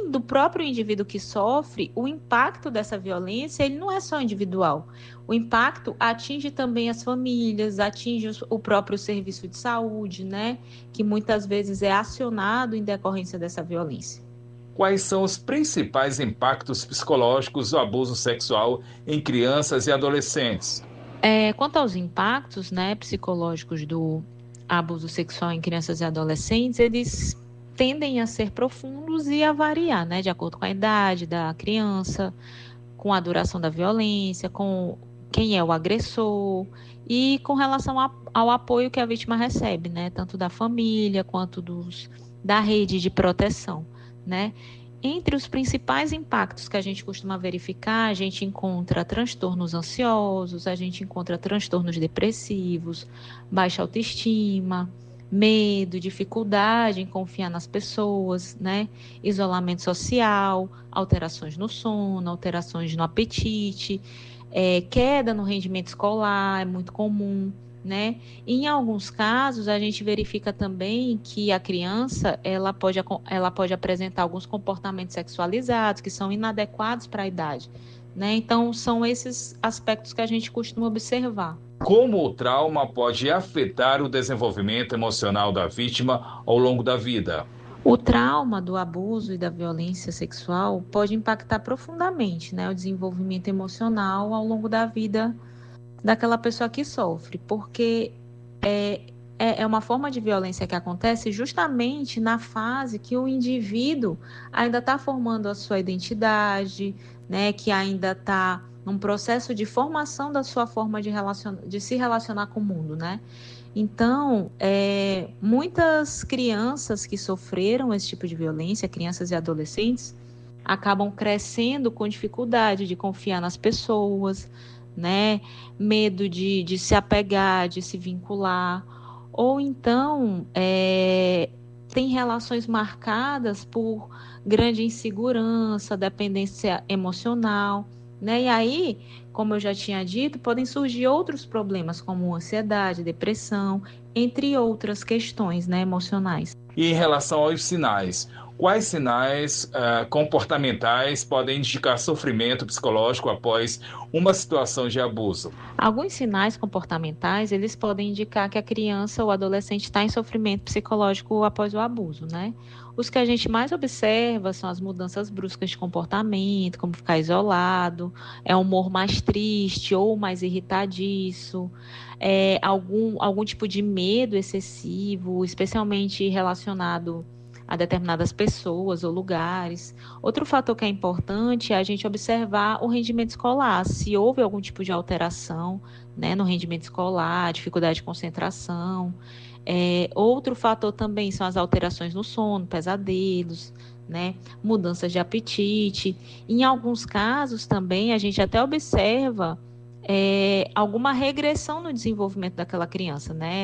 além do próprio indivíduo que sofre, o impacto dessa violência ele não é só individual. O impacto atinge também as famílias, atinge o próprio serviço de saúde, né? Que muitas vezes é acionado em decorrência dessa violência. Quais são os principais impactos psicológicos do abuso sexual em crianças e adolescentes? Quanto aos impactos, né, psicológicos do abuso sexual em crianças e adolescentes, eles tendem a ser profundos e a variar, né, de acordo com a idade da criança, com a duração da violência, com quem é o agressor e com relação ao apoio que a vítima recebe, né, tanto da família quanto da rede de proteção, né. Entre os principais impactos que a gente costuma verificar, a gente encontra transtornos ansiosos, a gente encontra transtornos depressivos, baixa autoestima, medo, dificuldade em confiar nas pessoas, né? Isolamento social, alterações no sono, alterações no apetite, queda no rendimento escolar, é muito comum, né? E em alguns casos, a gente verifica também que a criança ela pode apresentar alguns comportamentos sexualizados que são inadequados para a idade, né? Então, são esses aspectos que a gente costuma observar. Como o trauma pode afetar o desenvolvimento emocional da vítima ao longo da vida? O trauma do abuso e da violência sexual pode impactar profundamente, né, o desenvolvimento emocional ao longo da vida daquela pessoa que sofre, porque é uma forma de violência que acontece justamente na fase que o indivíduo ainda está formando a sua identidade, né, que ainda está num processo de formação da sua forma de se relacionar com o mundo, né? Então, muitas crianças que sofreram esse tipo de violência, crianças e adolescentes, acabam crescendo com dificuldade de confiar nas pessoas, né? Medo de se apegar, de se vincular, ou então tem relações marcadas por grande insegurança, dependência emocional, né? E aí, como eu já tinha dito, podem surgir outros problemas como ansiedade, depressão, entre outras questões, né, emocionais. E em relação aos sinais, quais sinais comportamentais podem indicar sofrimento psicológico após uma situação de abuso? Alguns sinais comportamentais, eles podem indicar que a criança ou adolescente está em sofrimento psicológico após o abuso, né? Os que a gente mais observa são as mudanças bruscas de comportamento, como ficar isolado, um humor mais triste ou mais irritadiço, algum tipo de medo excessivo, especialmente relacionado a determinadas pessoas ou lugares. Outro fator que é importante é a gente observar o rendimento escolar, se houve algum tipo de alteração, né, no rendimento escolar, dificuldade de concentração. Outro fator também são as alterações no sono, pesadelos, né, mudanças de apetite. Em alguns casos também a gente até observa alguma regressão no desenvolvimento daquela criança, né?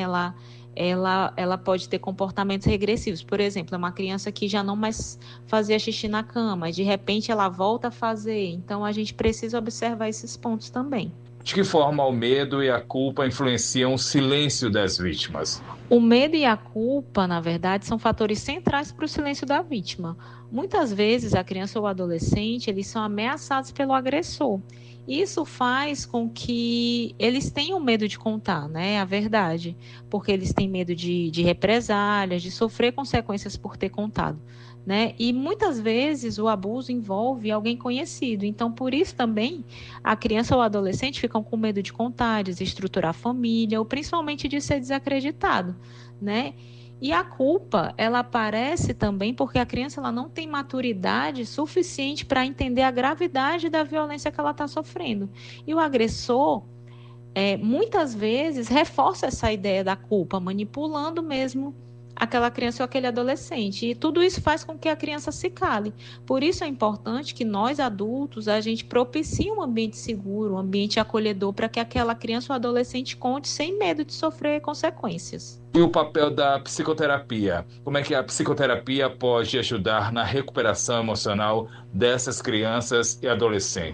Ela pode ter comportamentos regressivos. Por exemplo, é uma criança que já não mais fazia xixi na cama, e de repente ela volta a fazer. Então, a gente precisa observar esses pontos também. De que forma o medo e a culpa influenciam o silêncio das vítimas? O medo e a culpa, na verdade, são fatores centrais para o silêncio da vítima. Muitas vezes, a criança ou o adolescente, eles são ameaçados pelo agressor. Isso faz com que eles tenham medo de contar, né, a verdade, porque eles têm medo de represálias, de sofrer consequências por ter contado, né? E muitas vezes o abuso envolve alguém conhecido, então por isso também a criança ou o adolescente ficam com medo de contar, de desestruturar a família, ou principalmente de ser desacreditado, né? E a culpa, ela aparece também porque a criança ela não tem maturidade suficiente para entender a gravidade da violência que ela está sofrendo. E o agressor, muitas vezes, reforça essa ideia da culpa, manipulando mesmo aquela criança ou aquele adolescente. E tudo isso faz com que a criança se cale. Por isso é importante que nós, adultos, a gente propicie um ambiente seguro, um ambiente acolhedor, para que aquela criança ou adolescente conte sem medo de sofrer consequências. E o papel da psicoterapia? Como é que a psicoterapia pode ajudar na recuperação emocional dessas crianças e adolescentes?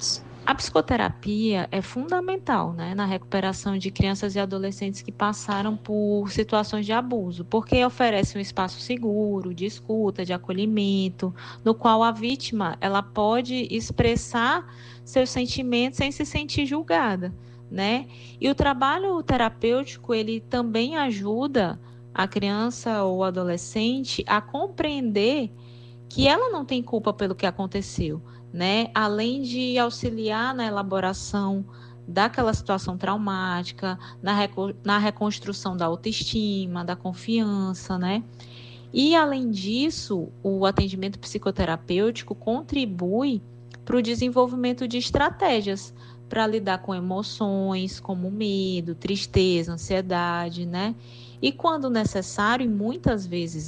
A psicoterapia é fundamental, né, na recuperação de crianças e adolescentes que passaram por situações de abuso, porque oferece um espaço seguro, de escuta, de acolhimento, no qual a vítima ela pode expressar seus sentimentos sem se sentir julgada, né? E o trabalho terapêutico, ele também ajuda a criança ou adolescente a compreender que ela não tem culpa pelo que aconteceu, né? Além de auxiliar na elaboração daquela situação traumática, na reconstrução da autoestima, da confiança, né? E, além disso, o atendimento psicoterapêutico contribui para o desenvolvimento de estratégias para lidar com emoções como medo, tristeza, ansiedade, né? E quando necessário, e muitas vezes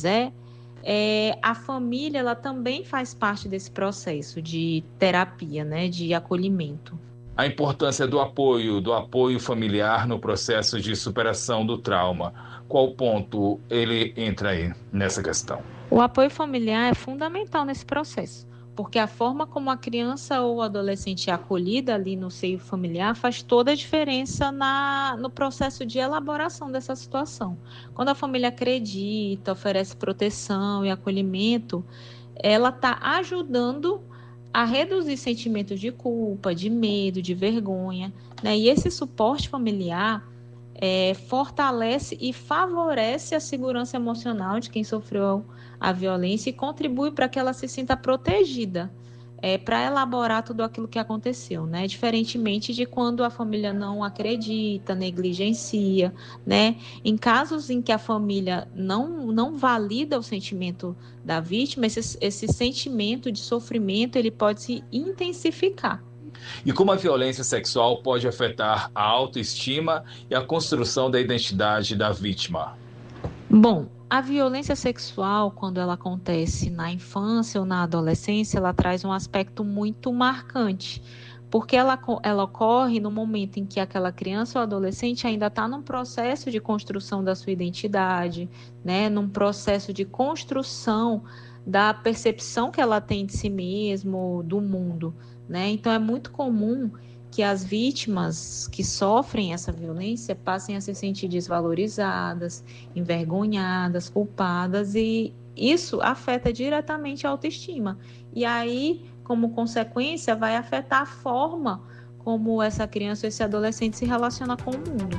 a família ela também faz parte desse processo de terapia, né, de acolhimento. A importância do apoio familiar no processo de superação do trauma. Qual ponto ele entra aí nessa questão? O apoio familiar é fundamental nesse processo, porque a forma como a criança ou adolescente é acolhida ali no seio familiar faz toda a diferença no processo de elaboração dessa situação. Quando a família acredita, oferece proteção e acolhimento, ela está ajudando a reduzir sentimentos de culpa, de medo, de vergonha, né? E esse suporte familiar fortalece e favorece a segurança emocional de quem sofreu a violência e contribui para que ela se sinta protegida para elaborar tudo aquilo que aconteceu, né? Diferentemente de quando a família não acredita, negligencia, né? Em casos em que a família não valida o sentimento da vítima, esse sentimento de sofrimento ele pode se intensificar. E como a violência sexual pode afetar a autoestima e a construção da identidade da vítima? Bom, a violência sexual, quando ela acontece na infância ou na adolescência, ela traz um aspecto muito marcante, porque ela ocorre no momento em que aquela criança ou adolescente ainda está num processo de construção da sua identidade, né, num processo de construção da percepção que ela tem de si mesmo, do mundo, né? Então é muito comum que as vítimas que sofrem essa violência passem a se sentir desvalorizadas, envergonhadas, culpadas, e isso afeta diretamente a autoestima. E aí, como consequência, vai afetar a forma como essa criança ou esse adolescente se relaciona com o mundo.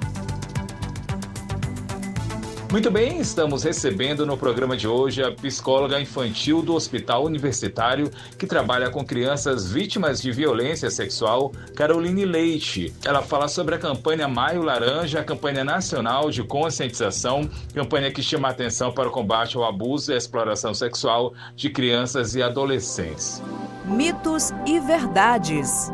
Muito bem, estamos recebendo no programa de hoje a psicóloga infantil do Hospital Universitário, que trabalha com crianças vítimas de violência sexual, Caroline Leite. Ela fala sobre a campanha Maio Laranja, a campanha nacional de conscientização, campanha que chama a atenção para o combate ao abuso e à exploração sexual de crianças e adolescentes. Mitos e verdades.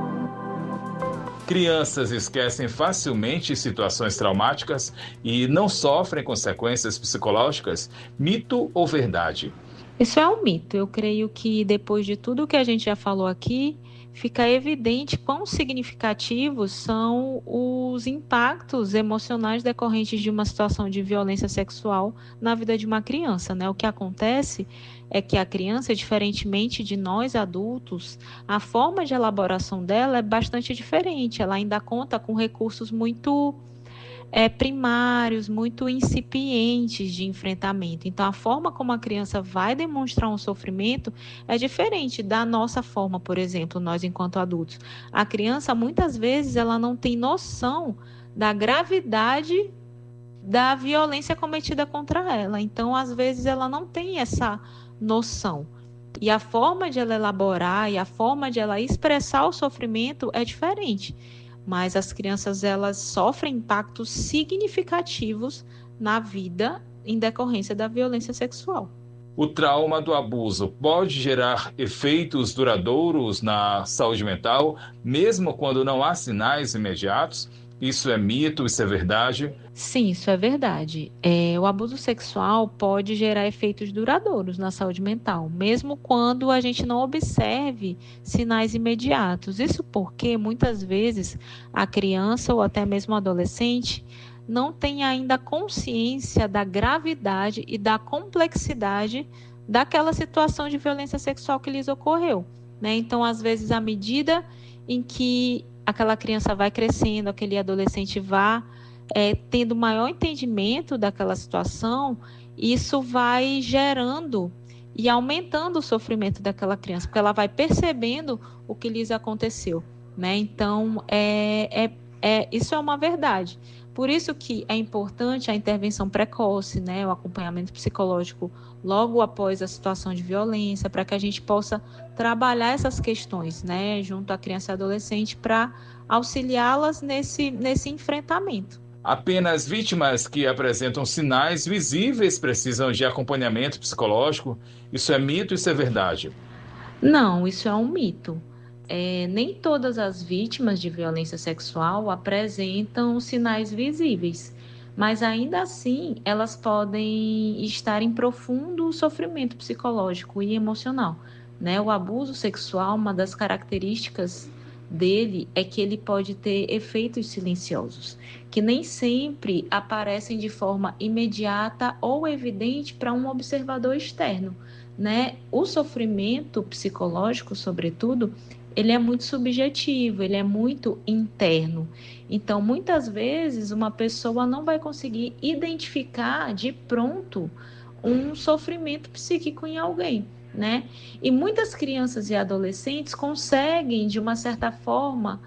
Crianças esquecem facilmente situações traumáticas e não sofrem consequências psicológicas? Mito ou verdade? Isso é um mito. Eu creio que depois de tudo que a gente já falou aqui, fica evidente quão significativos são os impactos emocionais decorrentes de uma situação de violência sexual na vida de uma criança, né? O que acontece é que a criança, diferentemente de nós adultos, a forma de elaboração dela é bastante diferente. Ela ainda conta com recursos muito primários, muito incipientes de enfrentamento. Então, a forma como a criança vai demonstrar um sofrimento é diferente da nossa forma, por exemplo, nós enquanto adultos. A criança, muitas vezes, ela não tem noção da gravidade da violência cometida contra ela. Então, às vezes, ela não tem essa noção. E a forma de ela elaborar e a forma de ela expressar o sofrimento é diferente. Mas as crianças, elas sofrem impactos significativos na vida em decorrência da violência sexual. O trauma do abuso pode gerar efeitos duradouros na saúde mental, mesmo quando não há sinais imediatos? Isso é mito, isso é verdade? Sim, isso é verdade. O abuso sexual pode gerar efeitos duradouros na saúde mental, mesmo quando a gente não observe sinais imediatos. Isso porque, muitas vezes, a criança ou até mesmo o adolescente não tem ainda consciência da gravidade e da complexidade daquela situação de violência sexual que lhes ocorreu, né? Então, às vezes, à medida em que aquela criança vai crescendo, aquele adolescente vai tendo maior entendimento daquela situação, isso vai gerando e aumentando o sofrimento daquela criança, porque ela vai percebendo o que lhes aconteceu, né? Então, isso é uma verdade. Por isso que é importante a intervenção precoce, né? O acompanhamento psicológico logo após a situação de violência, para que a gente possa trabalhar essas questões, né, junto à criança e adolescente, para auxiliá-las nesse enfrentamento. Apenas vítimas que apresentam sinais visíveis precisam de acompanhamento psicológico? Isso é mito, isso é verdade? Não, isso é um mito. Nem todas as vítimas de violência sexual apresentam sinais visíveis, mas ainda assim elas podem estar em profundo sofrimento psicológico e emocional, né? O abuso sexual, uma das características dele é que ele pode ter efeitos silenciosos, que nem sempre aparecem de forma imediata ou evidente para um observador externo, né? O sofrimento psicológico, sobretudo, ele é muito subjetivo, ele é muito interno. Então, muitas vezes, uma pessoa não vai conseguir identificar de pronto um sofrimento psíquico em alguém, né? E muitas crianças e adolescentes conseguem, de uma certa forma,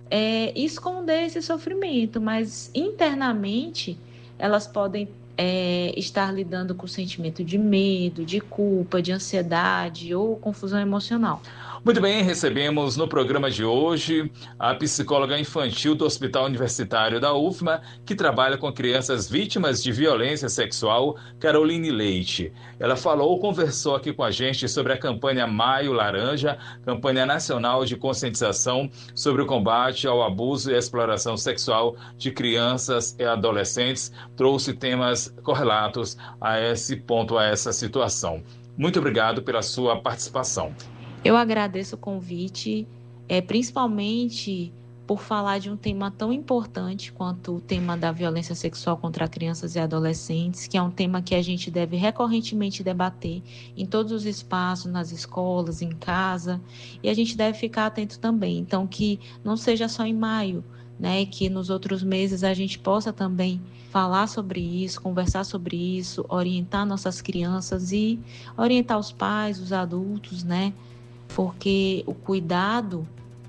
esconder esse sofrimento, mas internamente elas podem estar lidando com o sentimento de medo, de culpa, de ansiedade ou confusão emocional. Muito bem, recebemos no programa de hoje a psicóloga infantil do Hospital Universitário da UFMA, que trabalha com crianças vítimas de violência sexual, Caroline Leite. Ela conversou aqui com a gente sobre a campanha Maio Laranja, campanha nacional de conscientização sobre o combate ao abuso e à exploração sexual de crianças e adolescentes, trouxe temas correlatos a essa situação. Muito obrigado pela sua participação. Eu agradeço o convite, principalmente por falar de um tema tão importante quanto o tema da violência sexual contra crianças e adolescentes, que é um tema que a gente deve recorrentemente debater em todos os espaços, nas escolas, em casa, e a gente deve ficar atento também. Então, que não seja só em maio, né, que nos outros meses a gente possa também falar sobre isso, conversar sobre isso, orientar nossas crianças e orientar os pais, os adultos, né? Porque o cuidado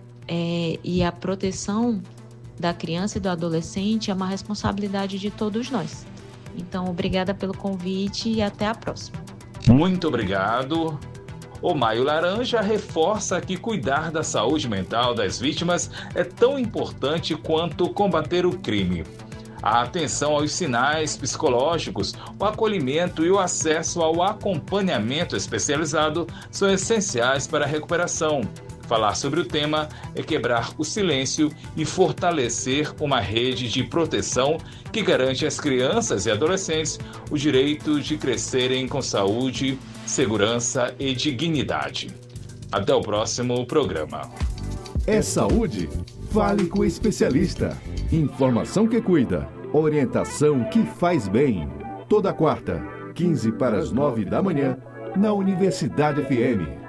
e a proteção da criança e do adolescente é uma responsabilidade de todos nós. Então, obrigada pelo convite e até a próxima. Muito obrigado. O Maio Laranja reforça que cuidar da saúde mental das vítimas é tão importante quanto combater o crime. A atenção aos sinais psicológicos, o acolhimento e o acesso ao acompanhamento especializado são essenciais para a recuperação. Falar sobre o tema é quebrar o silêncio e fortalecer uma rede de proteção que garante às crianças e adolescentes o direito de crescerem com saúde, segurança e dignidade. Até o próximo programa. É saúde? Fale com o especialista. Informação que cuida. Orientação que faz bem. Toda quarta, 8h45 da manhã, na Universidade FM.